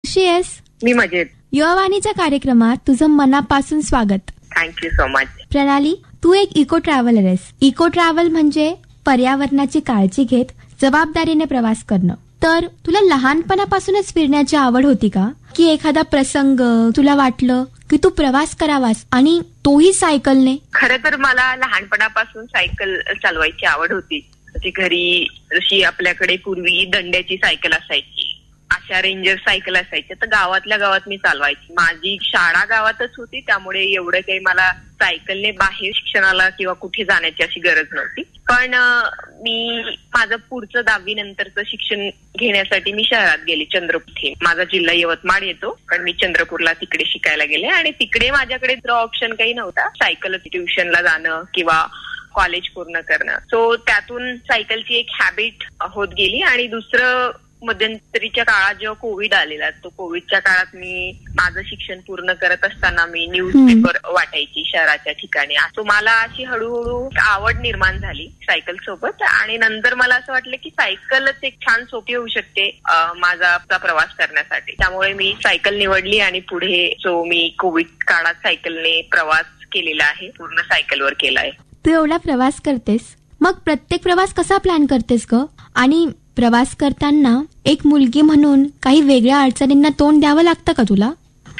कशी आहेस? मी मजेत. युवावाणीच्या कार्यक्रमात तुझं मनापासून स्वागत. Thank you so much. प्रणाली, तू एक इको ट्रॅव्हलर आहेस. इको ट्रॅव्हल म्हणजे पर्यावरणाची काळजी घेत जबाबदारीने प्रवास करणं. तर तुला लहानपणापासूनच फिरण्याची आवड होती का, की एखादा प्रसंग तुला वाटलं की तू प्रवास करावास आणि तोही सायकलने? खरं तर मला लहानपणापासून सायकल चालवायची आवड होती. म्हणजे घरी जशी आपल्याकडे पूर्वी दंड्याची सायकल असायची, अशा रेंजर सायकल असायच्या, तर गावातल्या गावात मी चालवायची. माझी शाळा गावातच होती, त्यामुळे एवढं काही मला सायकलने बाहेर शिक्षणाला किंवा कुठे जाण्याची अशी गरज नव्हती. पण मी माझं पुढचं 10वी नंतरचं शिक्षण घेण्यासाठी मी शहरात गेले, चंद्रपूर. माझा जिल्हा यवतमाळ येतो, पण मी चंद्रपूरला तिकडे शिकायला गेले आणि तिकडे माझ्याकडे ऑप्शन काही नव्हता, सायकल ट्युशनला जाणं किंवा कॉलेज पूर्ण करणं. सो त्यातून सायकलची एक हॅबिट होत गेली. आणि दुसरं, मध्यंतरीच्या काळात जेव्हा कोविड आलेला, तो कोविडच्या काळात मी माझं शिक्षण पूर्ण करत असताना मी न्यूजपेपर वाटायची शहराच्या ठिकाणी. सो मला अशी हळूहळू आवड निर्माण झाली सायकल सोबत. आणि नंतर मला असं वाटलं की सायकलच एक छान सोपी होऊ शकते माझा प्रवास करण्यासाठी. त्यामुळे मी सायकल निवडली आणि पुढे मी कोविड काळात सायकलने प्रवास केलेला आहे, पूर्ण सायकलवर केला आहे. तू एवढा प्रवास करतेस, मग प्रत्येक प्रवास कसा प्लॅन करतेस ग? आणि प्रवास करताना एक मुलगी म्हणून काही वेगळ्या अडचणींना तोंड द्यावं लागतं का तुला?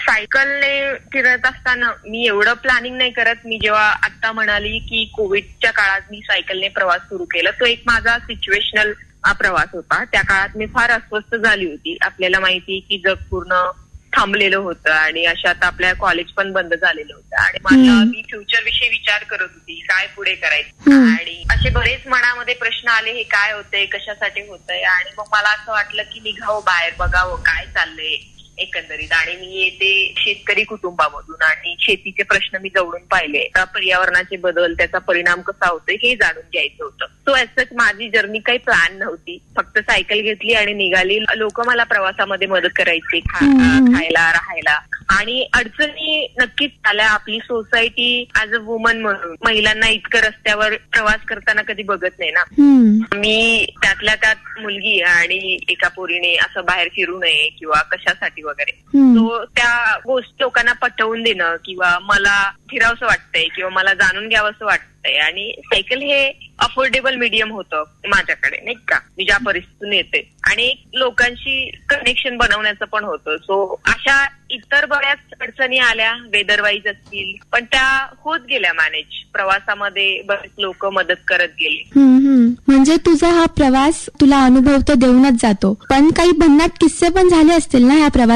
सायकलने फिरत असताना मी एवढं प्लॅनिंग नाही करत. मी जेव्हा आता म्हणाली की कोविडच्या काळात मी सायकलने प्रवास सुरू केला, तो एक माझा सिच्युएशनल प्रवास होता. त्या काळात मी फार अस्वस्थ झाली होती. आपल्याला माहिती की जग पूर्ण थांबलेलं होतं आणि अशात आपल्या कॉलेज पण बंद झालेलं होतं आणि मी फ्युचर विषयी विचार करत होती, काय पुढे करायचं. आणि असे बरेच मनामध्ये प्रश्न आले, हे काय होतंय, कशासाठी होतंय. आणि मग मला असं वाटलं की निघावं बाहेर, बघावं काय चाललंय एकंदरीत. आणि मी येते शेतकरी कुटुंबामधून आणि शेतीचे प्रश्न मी जवळून पाहिले, पर्यावरणाचे बदल, त्याचा परिणाम कसा होतोय हे जाणून घ्यायचं होतं. सो असंच माझी जर्नी काही प्लॅन नव्हती, फक्त सायकल घेतली आणि निघाली. लोक मला प्रवासामध्ये मदत करायची, खायला, राहायला. आणि अडचणी नक्कीच आल्या. आपली सोसायटी ऍज अ वुमन म्हणून महिलांना इतकं रस्त्यावर प्रवास करताना कधी बघत नाही ना. मी त्यातल्या त्यात मुलगी आणि एका पोरीने असं बाहेर फिरू नये किंवा कशासाठी वगैरे. तो त्या गोष्टी लोकांना पटवून देणं किंवा मला फिरावंसं वाटतंय किंवा मला जाणून घ्यावंसं वाटतंय. आणि सायकल हे अफोर्डेबल मीडियम होतं माझ्याकडे, नाही का, मी ज्या परिस्थितीतून येते. आणि लोकांशी कनेक्शन बनवण्याचं पण होतं. सो अशा इतर बऱ्याच अडचणी आल्या, वेदर वाईज असतील, पण त्या होत गेल्या मॅनेज. प्रवासामध्ये बरेच लोक मदत करत गेले. म्हणजे तुझा हा प्रवास तुला अनुभव तर देऊनच जातो, पण काही भन्नाट किस्से पण झाले असतील ना या प्रवासात?